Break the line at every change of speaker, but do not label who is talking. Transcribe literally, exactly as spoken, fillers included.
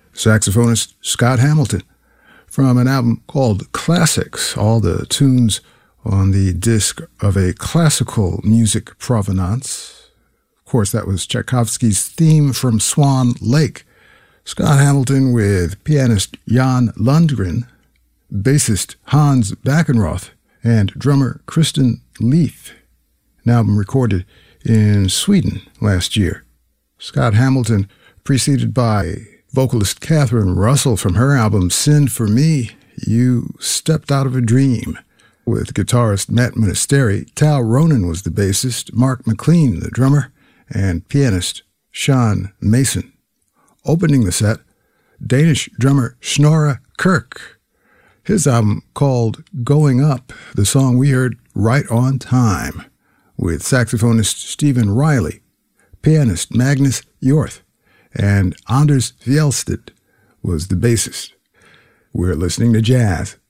saxophonist Scott Hamilton, from an album called Classics, all the tunes on the disc of a classical music provenance. Of course, that was Tchaikovsky's theme from Swan Lake. Scott Hamilton with pianist Jan Lundgren, bassist Hans Backenroth, and drummer Kristen Leith, an album recorded in Sweden last year. Scott Hamilton, preceded by vocalist Catherine Russell from her album Sin for Me, You Stepped Out of a Dream. With guitarist Matt Monasteri, Tal Ronan was the bassist, Mark McLean the drummer, and pianist Sean Mason. Opening the set, Danish drummer Snorre Kirk. His album called Going Up, the song we heard Right on Time, with saxophonist Stephen Riley, pianist Magnus Hjorth, and Anders Fjellstedt was the bassist. We're listening to jazz